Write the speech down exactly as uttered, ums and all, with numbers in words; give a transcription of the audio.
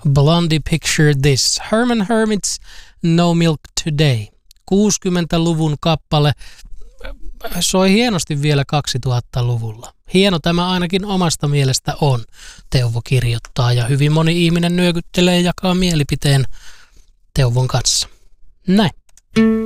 Blondie Picture This. Herman Hermits, No Milk Today. kuusikymmentäluvun kappale. Soi hienosti vielä kaksituhattaluvulla. Hieno tämä ainakin omasta mielestä on, Teuvo kirjoittaa, ja hyvin moni ihminen nyökyttelee ja jakaa mielipiteen Teuvon kanssa. Näin.